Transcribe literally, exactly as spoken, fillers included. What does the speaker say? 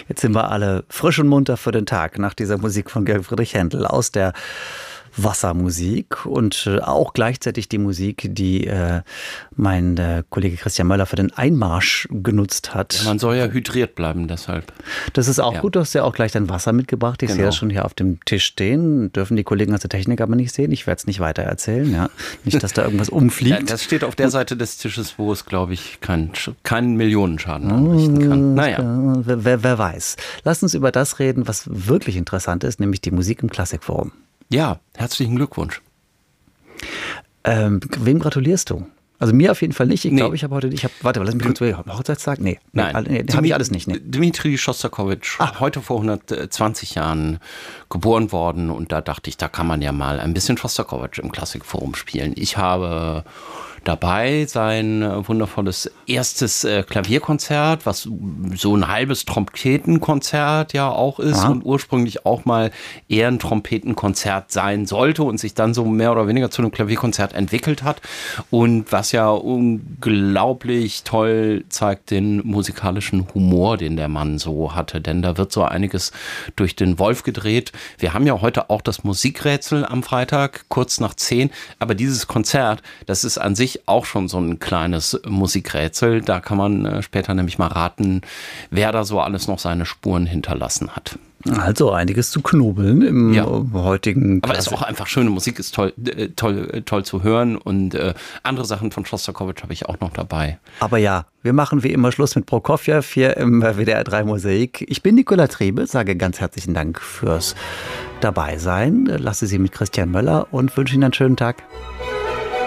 Jetzt sind wir alle frisch und munter für den Tag nach dieser Musik von Georg Friedrich Händel aus der Wassermusik und auch gleichzeitig die Musik, die äh, mein äh, Kollege Christian Möller für den Einmarsch genutzt hat. Ja, man soll ja hydriert bleiben, deshalb. Das ist auch ja. gut, du hast ja auch gleich dein Wasser mitgebracht. Ich genau. sehe das schon hier auf dem Tisch stehen. Dürfen die Kollegen aus der Technik aber nicht sehen. Ich werde es nicht weiter erzählen. Ja. Nicht, dass da irgendwas umfliegt. Ja, das steht auf der Seite des Tisches, wo es, glaube ich, keinen kein Millionenschaden anrichten kann. Naja. Wer, wer weiß. Lass uns über das reden, was wirklich interessant ist, nämlich die Musik im Klassikforum. Ja, herzlichen Glückwunsch. Ähm, wem gratulierst du? Also mir auf jeden Fall nicht. Ich nee. glaube, ich habe heute, ich habe, warte, lass mich kurz, Hochzeitstag? Nee, Nein, nee, nee habe ich alles nicht. Nee. Dmitri Schostakowitsch, ah. heute vor hundertzwanzig Jahren geboren worden und da dachte ich, da kann man ja mal ein bisschen Schostakowitsch im Klassikforum spielen. Ich habe dabei sein wundervolles erstes äh, Klavierkonzert, was so ein halbes Trompetenkonzert ja auch ist Aha. und ursprünglich auch mal eher ein Trompetenkonzert sein sollte und sich dann so mehr oder weniger zu einem Klavierkonzert entwickelt hat und was ja unglaublich toll zeigt den musikalischen Humor, den der Mann so hatte, denn da wird so einiges durch den Wolf gedreht. Wir haben ja heute auch das Musikrätsel am Freitag, kurz nach zehn, aber dieses Konzert, das ist an sich auch schon so ein kleines Musikrätsel. Da kann man später nämlich mal raten, wer da so alles noch seine Spuren hinterlassen hat. Also einiges zu knobeln im ja. heutigen Aber es ist auch einfach schöne Musik, ist toll, äh, toll, äh, toll zu hören und äh, andere Sachen von Schostakowitsch habe ich auch noch dabei. Aber ja, wir machen wie immer Schluss mit Prokofjew hier im W D R drei Mosaik. Ich bin Nicola Trebe, sage ganz herzlichen Dank fürs Dabeisein, lasse Sie mit Christian Möller und wünsche Ihnen einen schönen Tag.